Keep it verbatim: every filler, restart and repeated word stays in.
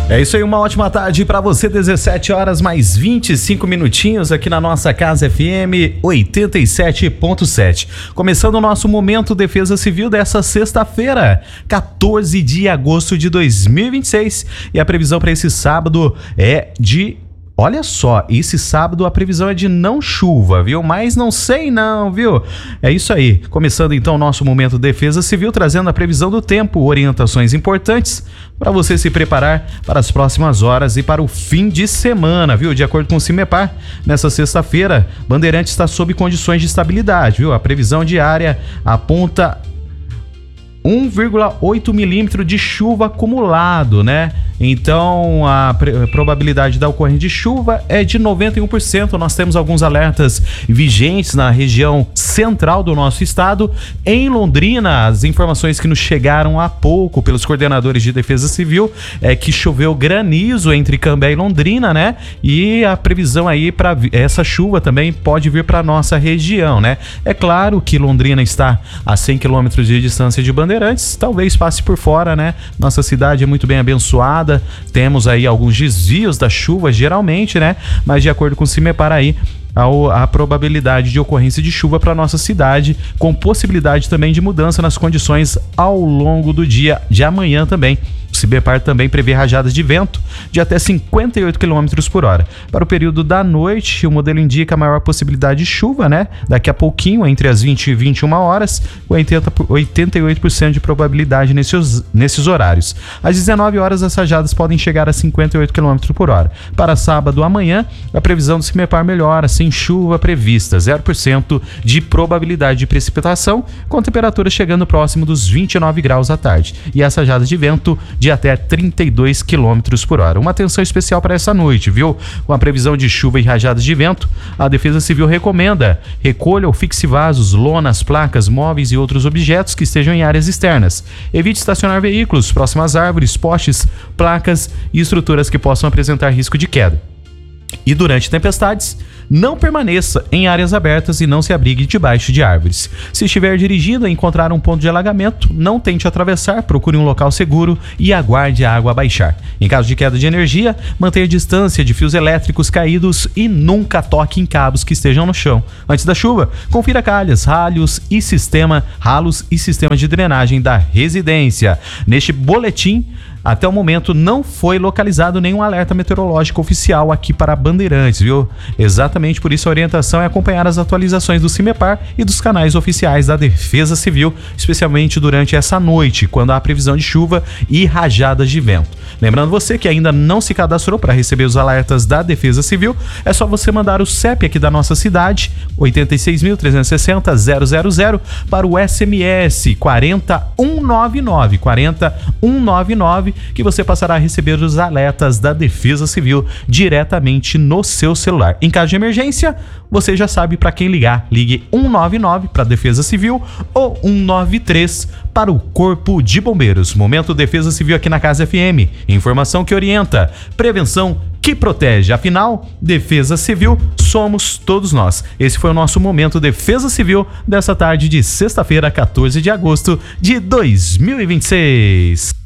É isso aí, uma ótima tarde para você, dezessete horas mais vinte e cinco minutinhos aqui na nossa Casa F M oitenta e sete ponto sete. Começando o nosso Momento Defesa Civil dessa sexta-feira, quatorze de agosto de dois mil e vinte e seis. E a previsão para esse sábado é de... Olha só, esse sábado a previsão é de não chuva, viu? Mas não sei não, viu? É isso aí. Começando então o nosso Momento Defesa Civil, trazendo a previsão do tempo, orientações importantes para você se preparar para as próximas horas e para o fim de semana, viu? De acordo com o CIMEPAR, nessa sexta-feira, Bandeirantes está sob condições de estabilidade, viu? A previsão diária aponta um vírgula oito milímetros de chuva acumulado, né? Então, a probabilidade da ocorrência de chuva é de noventa e um por cento. Nós temos alguns alertas vigentes na região central do nosso estado. Em Londrina, as informações que nos chegaram há pouco pelos coordenadores de defesa civil é que choveu granizo entre Cambé e Londrina, né? E a previsão aí para essa chuva também pode vir para nossa região, né? É claro que Londrina está a cem quilômetros de distância de Bandeirantes, talvez passe por fora, né? Nossa cidade é muito bem abençoada. Temos aí alguns desvios da chuva, geralmente, né? Mas de acordo com o CIMEPAR aí, a, a probabilidade de ocorrência de chuva para nossa cidade, com possibilidade também de mudança nas condições ao longo do dia de amanhã também. O CIMEPAR também prevê rajadas de vento de até cinquenta e oito quilômetros por hora. Para o período da noite, o modelo indica a maior possibilidade de chuva, né? Daqui a pouquinho, entre as vinte e vinte e uma horas, com oitenta e oito por cento de probabilidade nesses, nesses horários. Às dezenove horas, as rajadas podem chegar a cinquenta e oito quilômetros por hora. Para sábado amanhã, a previsão do CIMEPAR melhora, sem chuva prevista, zero por cento de probabilidade de precipitação, com temperatura chegando próximo dos vinte e nove graus à tarde. E as rajadas de vento de até trinta e dois quilômetros por hora. Uma atenção especial para essa noite, viu? Com a previsão de chuva e rajadas de vento, a Defesa Civil recomenda: recolha ou fixe vasos, lonas, placas, móveis e outros objetos que estejam em áreas externas. Evite estacionar veículos próximo às árvores, postes, placas e estruturas que possam apresentar risco de queda. E durante tempestades, não permaneça em áreas abertas e não se abrigue debaixo de árvores. Se estiver dirigindo e encontrar um ponto de alagamento, não tente atravessar, procure um local seguro e aguarde a água baixar. Em caso de queda de energia, mantenha distância de fios elétricos caídos e nunca toque em cabos que estejam no chão. Antes da chuva, confira calhas, ralhos e sistema, ralos e sistemas de drenagem da residência. Neste boletim, até o momento não foi localizado nenhum alerta meteorológico oficial aqui para Bandeirantes, viu? Exatamente por isso a orientação é acompanhar as atualizações do CIMEPAR e dos canais oficiais da Defesa Civil, especialmente durante essa noite, quando há previsão de chuva e rajadas de vento. Lembrando você que ainda não se cadastrou para receber os alertas da Defesa Civil, é só você mandar o C E P aqui da nossa cidade, oito seis três seis zero zero zero zero, para o S M S quarenta um nove nove, quarenta um nove nove, que você passará a receber os alertas da Defesa Civil diretamente no seu celular. Em caso de emergência, você já sabe para quem ligar. Ligue um nove nove para a Defesa Civil ou um nove três para o Corpo de Bombeiros. Momento Defesa Civil aqui na Casa F M. Informação que orienta, prevenção que protege. Afinal, Defesa Civil somos todos nós. Esse foi o nosso Momento Defesa Civil dessa tarde de sexta-feira, quatorze de agosto de dois mil e vinte e seis.